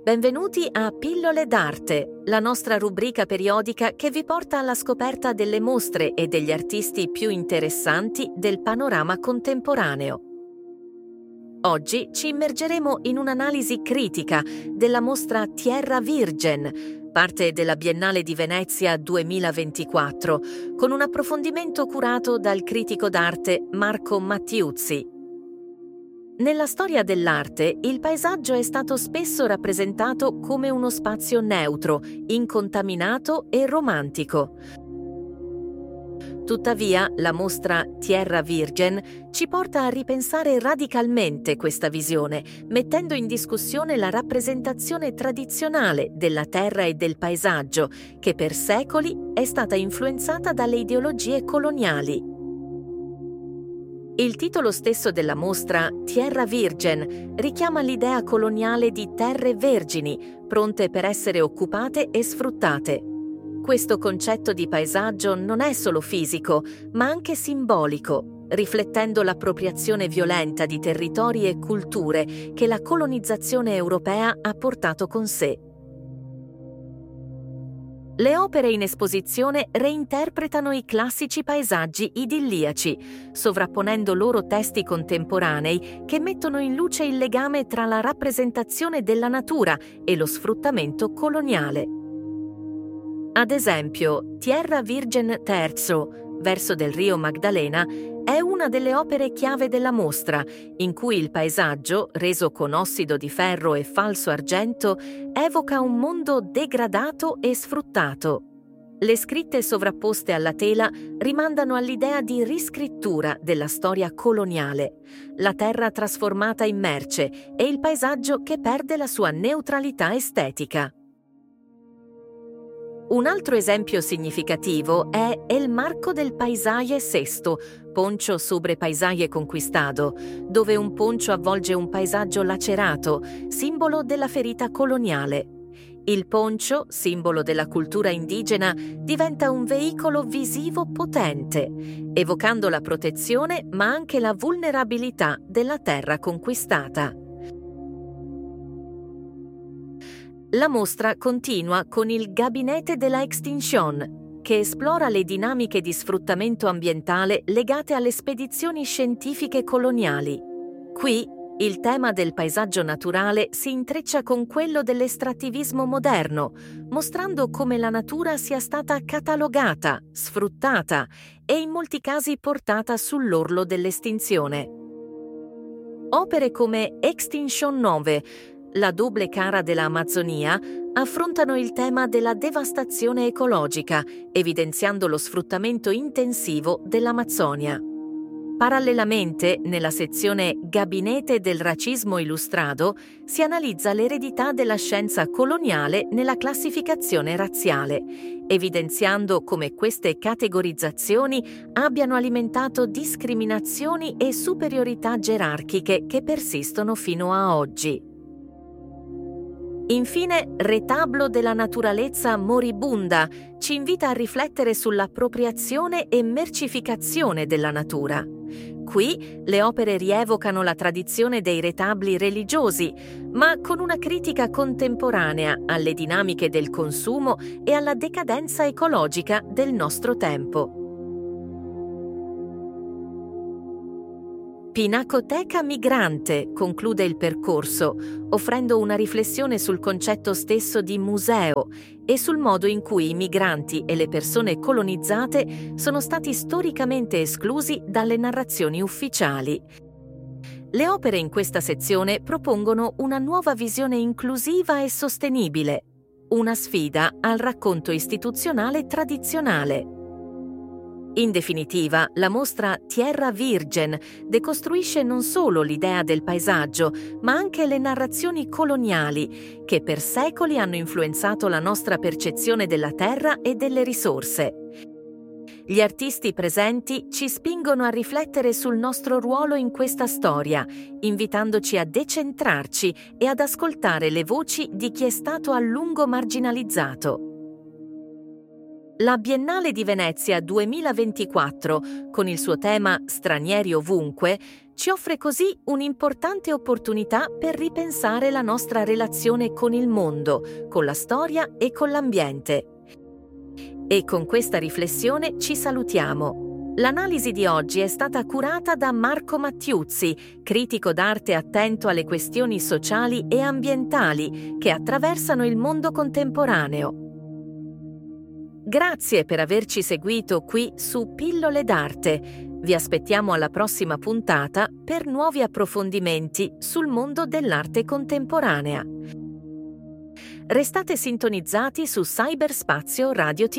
Benvenuti a Pillole d'Arte, la nostra rubrica periodica che vi porta alla scoperta delle mostre e degli artisti più interessanti del panorama contemporaneo. Oggi ci immergeremo in un'analisi critica della mostra Tierra Virgen, parte della Biennale di Venezia 2024, con un approfondimento curato dal critico d'arte Marco Mattiuzzi. Nella storia dell'arte, il paesaggio è stato spesso rappresentato come uno spazio neutro, incontaminato e romantico. Tuttavia, la mostra Tierra Virgen ci porta a ripensare radicalmente questa visione, mettendo in discussione la rappresentazione tradizionale della terra e del paesaggio, che per secoli è stata influenzata dalle ideologie coloniali. Il titolo stesso della mostra, Tierra Virgen, richiama l'idea coloniale di terre vergini, pronte per essere occupate e sfruttate. Questo concetto di paesaggio non è solo fisico, ma anche simbolico, riflettendo l'appropriazione violenta di territori e culture che la colonizzazione europea ha portato con sé. Le opere in esposizione reinterpretano i classici paesaggi idilliaci, sovrapponendo loro testi contemporanei che mettono in luce il legame tra la rappresentazione della natura e lo sfruttamento coloniale. Ad esempio, Tierra Virgen III, verso del Rio Magdalena, è una delle opere chiave della mostra, in cui il paesaggio, reso con ossido di ferro e falso argento, evoca un mondo degradato e sfruttato. Le scritte sovrapposte alla tela rimandano all'idea di riscrittura della storia coloniale, la terra trasformata in merce e il paesaggio che perde la sua neutralità estetica. Un altro esempio significativo è El Marco del Paisaje Sesto, poncho sobre Paisaje Conquistado, dove un poncio avvolge un paesaggio lacerato, simbolo della ferita coloniale. Il poncio, simbolo della cultura indigena, diventa un veicolo visivo potente, evocando la protezione ma anche la vulnerabilità della terra conquistata. La mostra continua con il Gabinete de la Extinción, che esplora le dinamiche di sfruttamento ambientale legate alle spedizioni scientifiche coloniali. Qui il tema del paesaggio naturale si intreccia con quello dell'estrattivismo moderno, mostrando come la natura sia stata catalogata, sfruttata e in molti casi portata sull'orlo dell'estinzione. Opere come Extinction 9, la doble cara della Amazzonia, affrontano il tema della devastazione ecologica, evidenziando lo sfruttamento intensivo dell'Amazzonia. Parallelamente, nella sezione Gabinete del Racismo Ilustrado, si analizza l'eredità della scienza coloniale nella classificazione razziale, evidenziando come queste categorizzazioni abbiano alimentato discriminazioni e superiorità gerarchiche che persistono fino a oggi. Infine, Retablo della naturalezza moribunda ci invita a riflettere sull'appropriazione e mercificazione della natura. Qui le opere rievocano la tradizione dei retabli religiosi, ma con una critica contemporanea alle dinamiche del consumo e alla decadenza ecologica del nostro tempo. Pinacoteca migrante conclude il percorso, offrendo una riflessione sul concetto stesso di museo e sul modo in cui i migranti e le persone colonizzate sono stati storicamente esclusi dalle narrazioni ufficiali. Le opere in questa sezione propongono una nuova visione inclusiva e sostenibile, una sfida al racconto istituzionale tradizionale. In definitiva, la mostra Tierra Virgen decostruisce non solo l'idea del paesaggio, ma anche le narrazioni coloniali che per secoli hanno influenzato la nostra percezione della terra e delle risorse. Gli artisti presenti ci spingono a riflettere sul nostro ruolo in questa storia, invitandoci a decentrarci e ad ascoltare le voci di chi è stato a lungo marginalizzato. La Biennale di Venezia 2024, con il suo tema Stranieri ovunque, ci offre così un'importante opportunità per ripensare la nostra relazione con il mondo, con la storia e con l'ambiente. E con questa riflessione ci salutiamo. L'analisi di oggi è stata curata da Marco Mattiuzzi, critico d'arte attento alle questioni sociali e ambientali che attraversano il mondo contemporaneo. Grazie per averci seguito qui su Pillole d'Arte. Vi aspettiamo alla prossima puntata per nuovi approfondimenti sul mondo dell'arte contemporanea. Restate sintonizzati su Cyberspazio Radio TV.